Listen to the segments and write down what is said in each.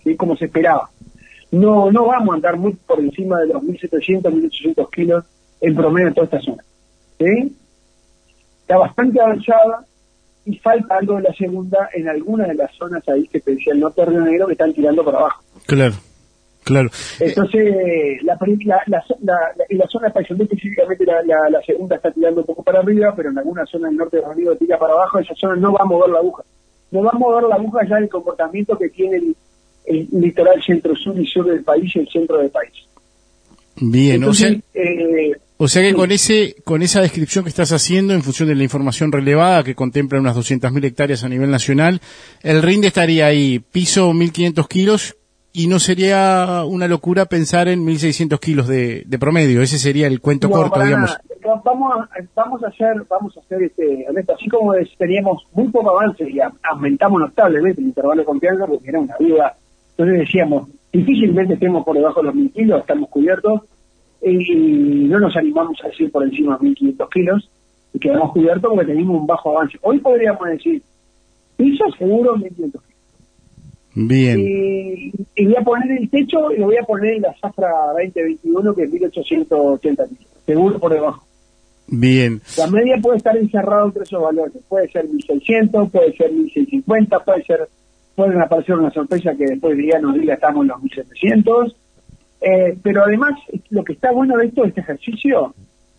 ¿sí? Como se esperaba. No vamos a andar muy por encima de los 1.700, 1.800 kilos en promedio en toda esta zona, ¿sí? Está bastante avanzada y falta algo de la segunda en algunas de las zonas ahí que te decía el norte de Río Negro que están tirando para abajo. Claro. Entonces, la zona de Paysandú específicamente la segunda está tirando un poco para arriba, pero en alguna zona del norte de Río Negro tira para abajo. Esa zona no va a mover la aguja. No va a mover la aguja ya el comportamiento que tiene el litoral centro-sur y sur del país y el centro del país. Bien, entonces, o sea que sí. con esa descripción que estás haciendo en función de la información relevada que contempla unas 200.000 hectáreas a nivel nacional, el rinde estaría ahí, piso 1.500 kilos, y no sería una locura pensar en 1.600 kilos de promedio. Ese sería el cuento corto, digamos. Nada. Vamos a hacer Ernesto, así como teníamos muy poco avance y aumentamos notablemente el intervalo de confianza porque era una duda. Entonces decíamos, difícilmente estemos por debajo de los 1.000 kilos, estamos cubiertos, y no nos animamos a decir por encima de 1.500 kilos, y quedamos cubiertos porque teníamos un bajo avance. Hoy podríamos decir, piso seguro 1.500 kilos. Bien. Y voy a poner el techo y lo voy a poner en la zafra 2021, que es 1.880 kilos, seguro por debajo. Bien. La media puede estar encerrada entre esos valores, puede ser 1.600, puede ser 1.650, pueden aparecer una sorpresa que después de día nos diga estamos en los 1.700, pero además lo que está bueno de este ejercicio,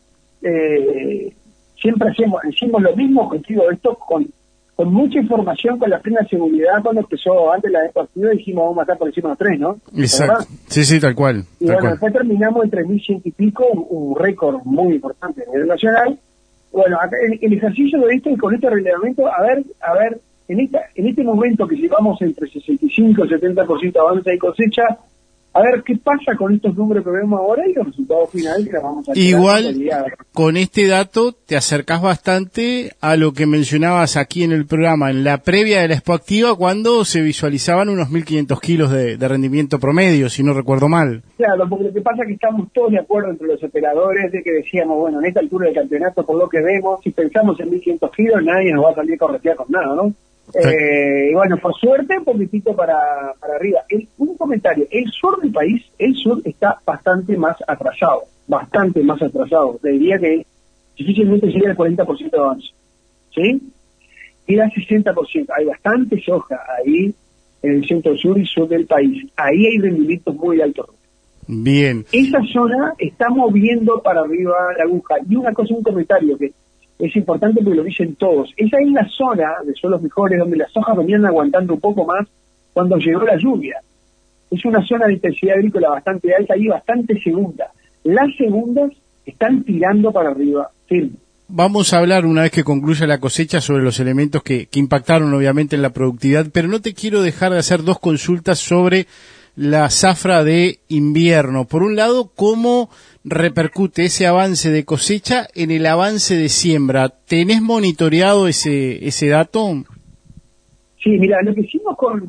siempre hicimos lo mismo contigo, esto con mucha información, con la plena seguridad. Cuando empezó antes la partida dijimos vamos a estar por encima de los 3, ¿no? Exacto. Sí, tal cual. Y bueno, después terminamos en 3.100 y pico, un récord muy importante a nivel nacional. Bueno, acá el ejercicio de esto y con este relevamiento, a ver, en este momento que llevamos entre 65 y 70% de avance y cosecha, a ver qué pasa con estos números que vemos ahora y los resultados finales que los vamos a tener. Igual, con este dato te acercás bastante a lo que mencionabas aquí en el programa, en la previa de la Expo Activa, cuando se visualizaban unos 1.500 kilos de rendimiento promedio, si no recuerdo mal. Claro, porque lo que pasa es que estamos todos de acuerdo entre los operadores de que decíamos, bueno, en esta altura del campeonato, por lo que vemos, si pensamos en 1.500 kilos, nadie nos va a salir corretear con nada, ¿no? Y bueno, por suerte, un poquitito para arriba. Un comentario, el sur del país, está bastante más atrasado. Te diría que difícilmente llega al 40% de avance, ¿sí? Y al 60%. Hay bastante soja ahí en el centro sur y sur del país. Ahí hay rendimientos muy altos. Bien. Esa zona está moviendo para arriba la aguja. Y un comentario que es importante porque lo dicen todos. Esa es la zona de suelos mejores donde las hojas venían aguantando un poco más cuando llegó la lluvia. Es una zona de intensidad agrícola bastante alta y bastante segunda. Las segundas están tirando para arriba, firme. Vamos a hablar una vez que concluya la cosecha sobre los elementos que impactaron obviamente en la productividad, pero no te quiero dejar de hacer dos consultas sobre la zafra de invierno. Por un lado, ¿cómo repercute ese avance de cosecha en el avance de siembra? ¿Tenés monitoreado ese dato? Sí, mira, lo que hicimos con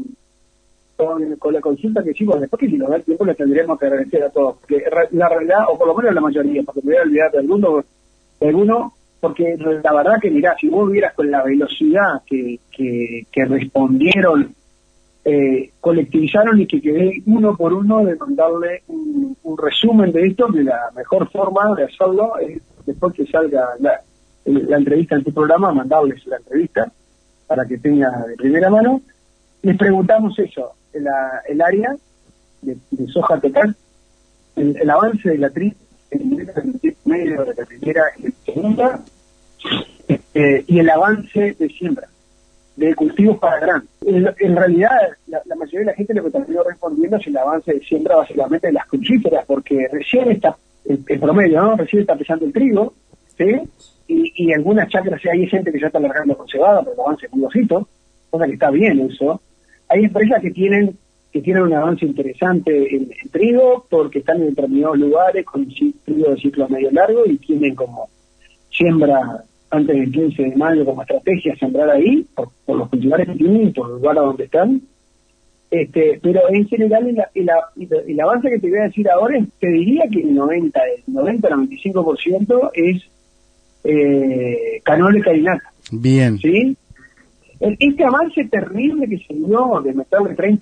la consulta que hicimos, después que si nos da el tiempo les tendríamos que agradecer a todos, porque la realidad, o por lo menos la mayoría, porque me voy a olvidar de alguno, porque la verdad que mirá, si vos vieras con la velocidad que respondieron, colectivizaron y que quedé uno por uno de mandarle un resumen de esto, de la mejor forma de hacerlo es después que salga la entrevista en tu programa, mandarles la entrevista para que tenga de primera mano. Les preguntamos eso, el área de soja total, el avance de la triz, el medio de la primera y la segunda, y el avance de siembra, de cultivos para grano. En realidad, la mayoría de la gente lo que terminó respondiendo es el avance de siembra básicamente de las crucíferas, porque recién está, el promedio, ¿no? Recién está empezando el trigo, ¿sí? Y algunas chacras, hay gente que ya está largando con cebada, pero el avance es muy bajito, cosa que está bien eso. Hay empresas que tienen un avance interesante en trigo, porque están en determinados lugares con trigo de ciclo medio largo y tienen como siembra antes del 15 de mayo como estrategia sembrar ahí, por los cultivares que tienen y por el lugar a donde están. Pero en general el avance que te voy a decir ahora, te diría que el 90-95% es canola y carinata. Bien. ¿Sí? Este avance terrible que se dio de meterle 30